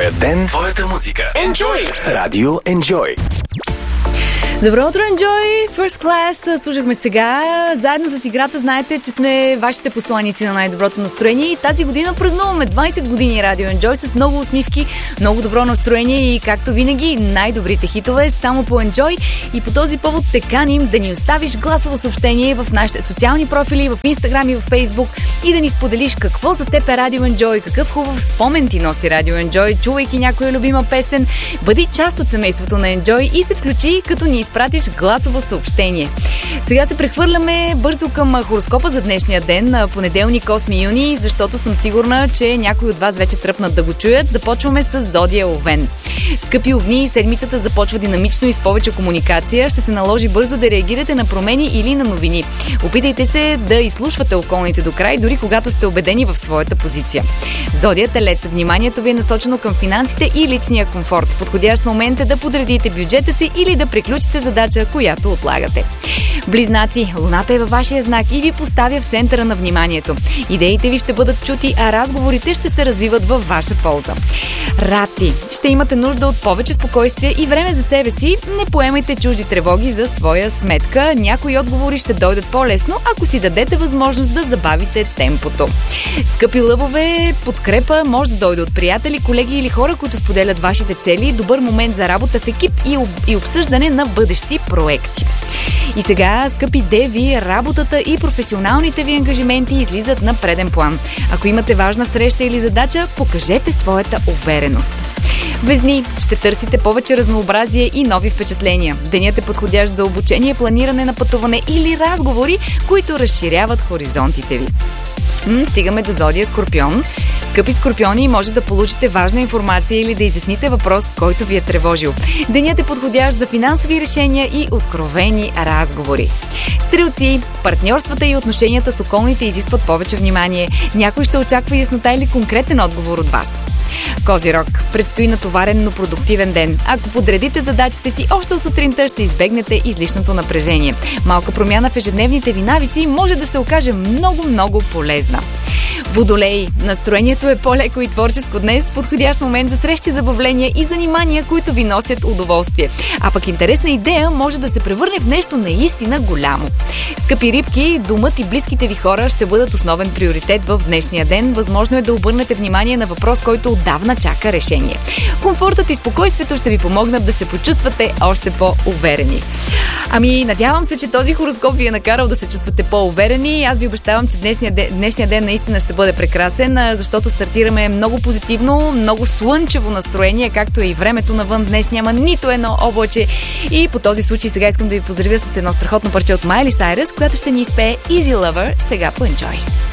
Твоя ден, твоята музика. Enjoy! Радио Enjoy. Добро утро, Enjoy! First Class слушахме сега. Заедно с играта знаете, че сме вашите посланици на най-доброто настроение и тази година празнуваме 20 години Радио Enjoy с много усмивки, много добро настроение и както винаги най-добрите хитове само по Enjoy. И по този повод те каним да ни оставиш гласово съобщение в нашите социални профили, в Instagram и в Facebook и да ни споделиш какво за теб е Радио Enjoy, какъв хубав спомен ти носи Радио Enjoy, чувайки някоя любима песен. Бъди част от семейството на Enjoy и се включи, като ни изпратиш гласово съобщение. Сега се прехвърляме бързо към хороскопа за днешния ден, понеделник 8 юни, защото съм сигурна, че някои от вас вече тръпнат да го чуят. Започваме с зодия Овен. Скъпи овни, седмицата започва динамично и с повече комуникация. Ще се наложи бързо да реагирате на промени или на новини. Опитайте се да изслушвате околните до край, дори когато сте убедени в своята позиция. Зодия Телец, вниманието ви е насочено към финансите и личния комфорт. Подходящ момент е да подредите бюджета си или да приключите задача, която отлагате. Близнаци, луната е във вашия знак и ви поставя в центъра на вниманието. Идеите ви ще бъдат чути, а разговорите ще се развиват във ваша полза. Раци, ще имате нужда от повече спокойствие и време за себе си. Не поемайте чужди тревоги за своя сметка. Някои отговори ще дойдат по-лесно, ако си дадете възможност да забавите темпото. Скъпи лъвове, подкрепа може да дойде от приятели, колеги или хора, които споделят вашите цели. Добър момент за работа в екип и обсъждане на бъдещи проекти. И сега, скъпи деви, работата и професионалните ви ангажименти излизат на преден план. Ако имате важна среща или задача, покажете своята увереност. Везни, ще търсите повече разнообразие и нови впечатления. Денят е подходящ за обучение, планиране на пътуване или разговори, които разширяват хоризонтите ви. Стигаме до зодия Скорпион. Скъпи скорпиони, може да получите важна информация или да изясните въпрос, който ви е тревожил. Денят е подходящ за финансови решения и откровени разговори. Стрелци, партньорствата и отношенията с околните изискват повече внимание. Някой ще очаква яснота или конкретен отговор от вас. Козирог, предстои натоварен, но продуктивен ден. Ако подредите задачите си още от сутринта, ще избегнете излишното напрежение. Малка промяна в ежедневните ви навици може да се окаже много полезна. Водолей, настроението е по-леко и творческо днес, подходящ момент за срещи, забавления и занимания, които ви носят удоволствие. А пък интересна идея може да се превърне в нещо наистина голямо. Скъпи рибки, домът и близките ви хора ще бъдат основен приоритет в днешния ден. Възможно е да обърнете внимание на въпрос, който отдавна чака решение. Комфортът и спокойствието ще ви помогнат да се почувствате още по-уверени. Надявам се, че този хороскоп ви е накарал да се чувствате по-уверени. Аз ви обещавам, че днешния ден наистина ще бъде прекрасен, защото стартираме много позитивно, много слънчево настроение, както и времето навън. Днес няма нито едно облаче. И по този случай сега искам да ви поздравя с едно страхотно парче от Майли Сайръс, която ще ни изпее Easy Lover сега по Enjoy.